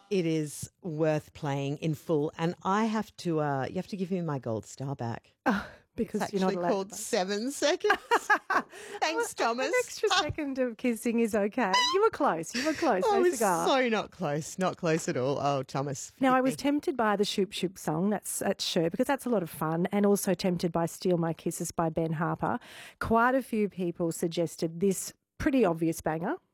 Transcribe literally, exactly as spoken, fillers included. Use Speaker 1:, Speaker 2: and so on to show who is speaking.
Speaker 1: It is worth playing in full, and I have to. Uh, you have to give me my gold star back.
Speaker 2: Oh, because
Speaker 1: It's
Speaker 2: you're not
Speaker 1: actually
Speaker 2: allowed
Speaker 1: called
Speaker 2: to.
Speaker 1: Seven Seconds. Thanks, Thomas.
Speaker 2: An extra second of kissing is okay. You were close. You were close.
Speaker 1: I
Speaker 2: No
Speaker 1: was
Speaker 2: cigar.
Speaker 1: so not close, not close at all. Oh, Thomas.
Speaker 2: Now, I
Speaker 1: forgive
Speaker 2: was
Speaker 1: me.
Speaker 2: tempted by the Shoop Shoop song, that's, that's sure, because that's a lot of fun, and also tempted by Steal My Kisses by Ben Harper. Quite a few people suggested this pretty obvious banger,